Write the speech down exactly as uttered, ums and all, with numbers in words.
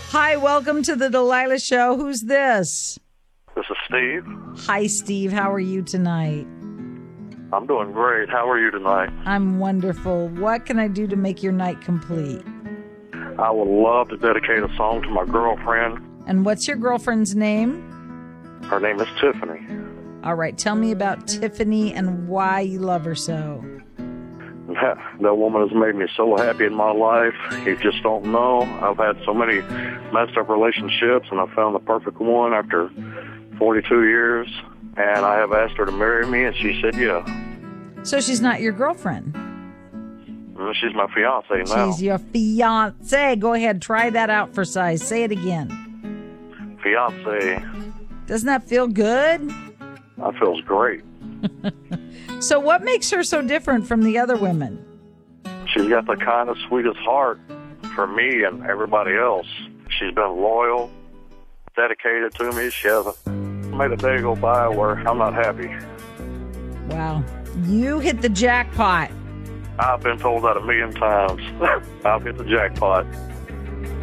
Hi, welcome to the Delilah Show. Who's this? This is Steve. Hi, Steve. How are you tonight? I'm doing great. How are you tonight? I'm wonderful. What can I do to make your night complete? I would love to dedicate a song to my girlfriend. And what's your girlfriend's name? Her name is Tiffany. All right, tell me about Tiffany and why you love her so. That, that woman has made me so happy in my life. You just don't know. I've had so many messed up relationships, and I found the perfect one after forty-two years. And I have asked her to marry me, and she said yeah. So she's not your girlfriend? And she's my fiance now. She's your fiance. Go ahead, try that out for size. Say it again. Fiance. Doesn't that feel good? That feels great. So what makes her so different from the other women? She's got the kindest, sweetest heart for me and everybody else. She's been loyal, dedicated to me. She hasn't made a day go by where I'm not happy. Wow. You hit the jackpot. I've been told that a million times. I've hit the jackpot.